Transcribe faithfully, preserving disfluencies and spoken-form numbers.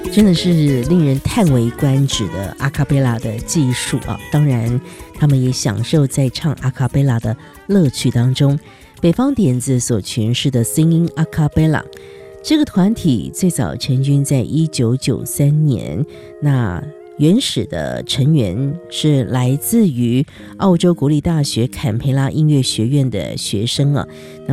真的是令人叹为观止的阿卡贝拉的技术啊！当然，他们也享受在唱阿卡贝拉的乐趣当中。北方点子所诠释的 Singing a cappella， 这个团体最早成军在一九九三年，那原始的成员是来自于澳洲国立大学坎培拉音乐学院的学生啊。